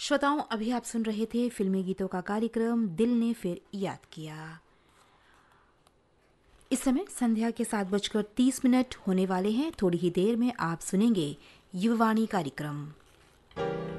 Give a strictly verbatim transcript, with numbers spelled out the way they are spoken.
श्रोताओं, अभी आप सुन रहे थे फिल्मी गीतों का कार्यक्रम दिल ने फिर याद किया। इस समय संध्या के सात बजकर तीस मिनट होने वाले हैं। थोड़ी ही देर में आप सुनेंगे युववाणी कार्यक्रम।